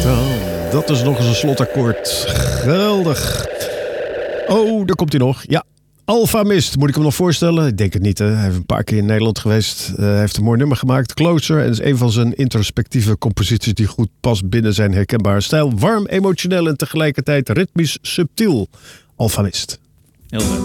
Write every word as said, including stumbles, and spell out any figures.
Dat is nog eens een slotakkoord. Geweldig. Oh, daar komt hij nog. Ja, Alfa Mist. Moet ik hem nog voorstellen? Ik denk het niet. Hè? Hij heeft een paar keer in Nederland geweest. Uh, hij heeft een mooi nummer gemaakt. Closer. En is een van zijn introspectieve composities die goed past binnen zijn herkenbare stijl. Warm, emotioneel en tegelijkertijd ritmisch subtiel. Alfa Mist. Heel vet.